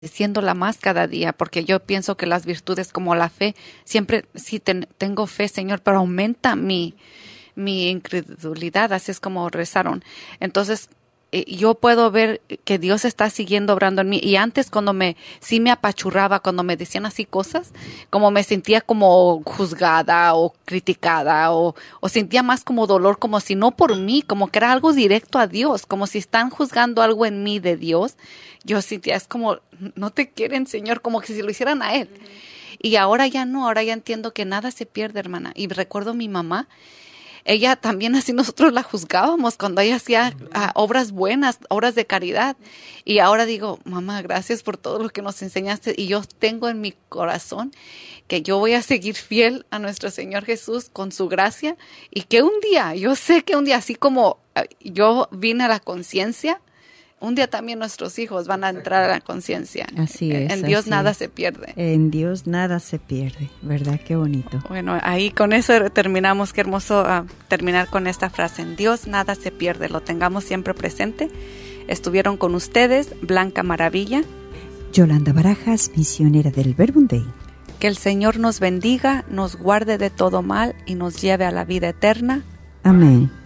fortaleciéndola más cada día, porque yo pienso que las virtudes como la fe, siempre sí tengo fe, Señor, pero aumenta mi incredulidad, así es como rezaron. Entonces, yo puedo ver que Dios está siguiendo obrando en mí. Y antes cuando sí me apachurraba, cuando me decían así cosas, como me sentía como juzgada o criticada o sentía más como dolor, como si no por mí, como que era algo directo a Dios, como si están juzgando algo en mí de Dios. Yo sentía, es como, no te quieren, Señor, como que si lo hicieran a Él. Y ahora ya no, ahora ya entiendo que nada se pierde, hermana. Y recuerdo a mi mamá, ella también así nosotros la juzgábamos cuando ella hacía obras buenas, obras de caridad. Y ahora digo, mamá, gracias por todo lo que nos enseñaste. Y yo tengo en mi corazón que yo voy a seguir fiel a nuestro Señor Jesús con su gracia. Y que un día, yo sé que un día, así como yo vine a la conciencia, un día también nuestros hijos van a entrar a la conciencia. Así es. En Dios nada se pierde. En Dios nada se pierde, ¿verdad? Qué bonito. Bueno, ahí con eso terminamos. Qué hermoso terminar con esta frase. En Dios nada se pierde, lo tengamos siempre presente. Estuvieron con ustedes Blanca Maravilla, Yolanda Barajas, misionera del Verbum Dei. Que el Señor nos bendiga, nos guarde de todo mal y nos lleve a la vida eterna. Amén.